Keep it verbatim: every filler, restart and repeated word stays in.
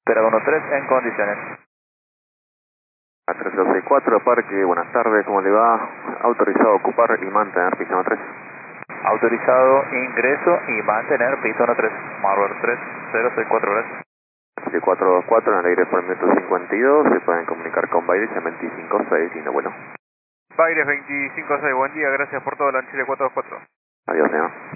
Pero uno tres en condiciones. A tres cero seis cuatro, parque, buenas tardes, ¿cómo le va? Autorizado a ocupar y mantener piso uno tres. Autorizado, ingreso y mantener piso uno tres. Marvel tres cero seis cuatro, gracias. siete cuatro dos cuatro, en el aire por el metro cincuenta y dos, se pueden comunicar con Baires en veinticinco seis, lindo bueno. Baires veinticinco seis, buen día, gracias por todo, Lanchile cuatro dos cuatro. Adiós, señor.